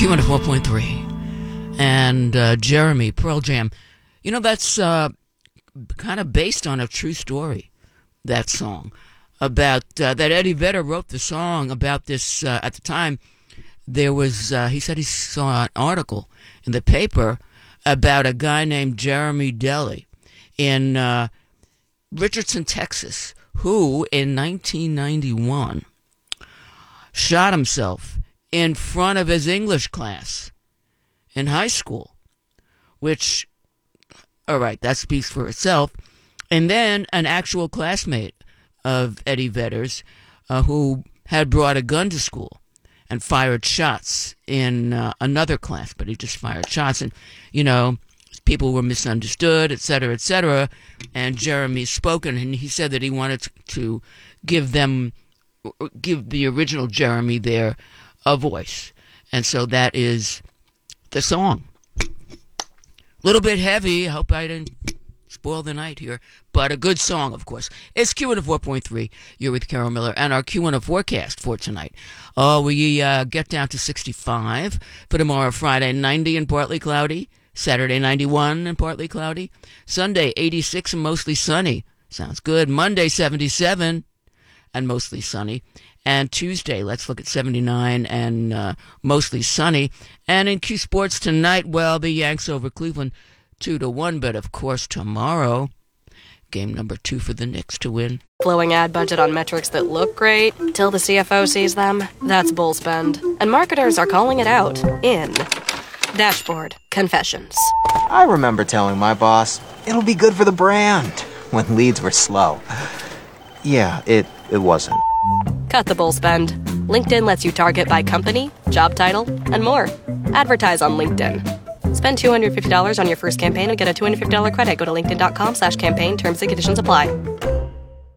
Q104.3 and Jeremy, Pearl Jam. You know, that's kind of based on a true story, that song, about that Eddie Vedder wrote the song about this. At the time, there was, he said he saw an article in the paper about a guy named Jeremy Deli in Richardson, Texas, who in 1991 shot himself in front of his English class in high school, which, all right, that speaks for itself. And then an actual classmate of Eddie Vedder's who had brought a gun to school and fired shots in another class, but he just fired shots. And, you know, people were misunderstood, et cetera, and Jeremy spoken, and he said that he wanted to give the original Jeremy there a voice. And so that is the song. A little bit heavy. I hope I didn't spoil the night here, but a good song, of course. It's Q104.3. You're with Carol Miller, and our Q1 forecast for tonight. We get down to 65 for tomorrow, Friday, 90 and partly cloudy. Saturday, 91 and partly cloudy. Sunday, 86 and mostly sunny. Sounds good. Monday, 77 and mostly sunny. And Tuesday, let's look at 79 and mostly sunny. And in Q Sports tonight, well, the Yanks over Cleveland 2-1. But of course, tomorrow, game number 2 for the Knicks to win. Blowing ad budget on metrics that look great till the CFO sees them. That's bull spend. And marketers are calling it out in Dashboard Confessions. I remember telling my boss, it'll be good for the brand, when leads were slow. Yeah, it wasn't. Cut the bull spend. LinkedIn lets you target by company, job title, and more. Advertise on LinkedIn. Spend $250 on your first campaign and get a $250 credit. Go to linkedin.com/campaign. Terms and conditions apply.